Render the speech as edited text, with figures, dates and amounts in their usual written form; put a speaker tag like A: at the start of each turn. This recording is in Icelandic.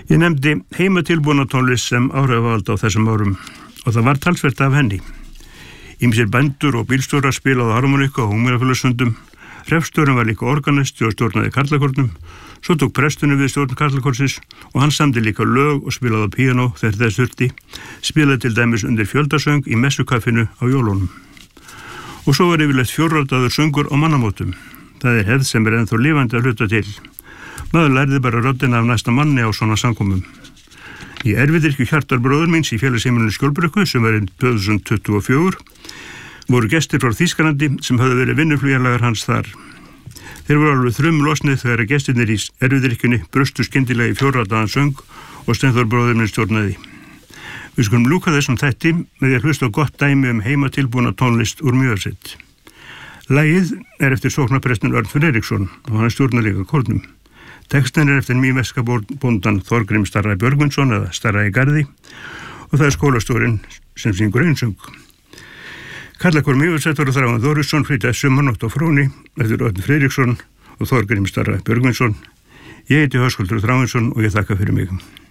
A: Ég nefndi heimatilbúna tónlist sem áhrifavald á þessum árum og það var talsvert af henni. Ýmsir bændur og bílstjórar spilaðu harmoníku á Ungmennafélagsfundum, hreppstjórinn var líka organisti og stjórnaði karlakórnum, svo tók presturinn við stjórn karlakórsins og hann samdi líka lög og spilaði á píanó þegar þess þurfti, spilaði til dæmis undir fjöldasöng í messukaffinu á jólunum. Og svo var yfirleitt fjórradaður söngur á mannamótum. Það er hefð sem er ennþá lifandi að hluta til. Maður lærði bara röddina af næsta manni á svona samkomum. Í Erfiðirkju Hjartar bróður míns í félagsheimilinu Skjólbrekku sem var 2024 voru gestir frá Þýskalandi sem höfðu verið vinnuflugjarlagar hans þar. Þeir voru alveg þrumlosnir þegar gestirnir í Erfiðirkjunni brustu skyndilega í fjórradaðan söng og Steinþór bróður minn stjórnaði. Við skulum ljúka þessum þætti með því að hlusta á gott dæmi heimatilbúna tónlist úr Mývatnssveit. Lagið er eftir sóknarprestin Örn Friðriksson og hann stjórnar líka kórnum. Textin er eftir mýveska bóndan Þorgrím Starra Björgvinsson eða Starra í Garði og það er skólastjórinn sem syngur einsöng. Karlakór Mývatnssveitar og Þráinn Þórisson flytja Sumarnótt á Fróni eftir Örn Friðriksson og Þorgrím Starra Björgvinsson. Ég heiti Höskuldur Þráinsson og ég þakka fyrir mig.